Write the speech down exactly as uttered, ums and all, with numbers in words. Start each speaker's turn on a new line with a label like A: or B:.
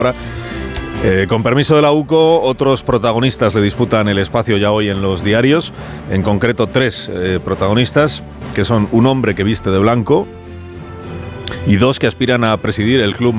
A: Eh, con permiso de la U C O, otros protagonistas le disputan el espacio ya hoy en los diarios, en concreto tres eh, protagonistas, que son un hombre que viste de blanco y dos que aspiran a presidir el club